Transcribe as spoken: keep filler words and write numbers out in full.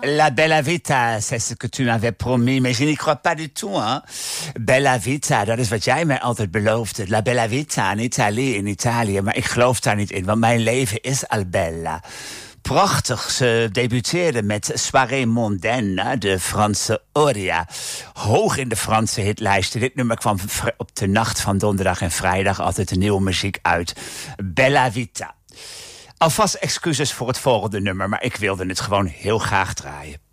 La Bella Vita, c'est ce que tu m'avais promis. Mais je n'y crois pas du tout, hein. Bella Vita, dat is wat jij mij altijd beloofde. La Bella Vita in Italië, in Italië. Maar ik geloof daar niet in, want mijn leven is al bella. Prachtig, ze debuteerde met Soirée Mondaine, de Franse Oria. Hoog in de Franse hitlijsten. Dit nummer kwam op de nacht van donderdag en vrijdag altijd een nieuwe muziek uit. Bella Vita. Alvast excuses voor het volgende nummer, maar ik wilde het gewoon heel graag draaien.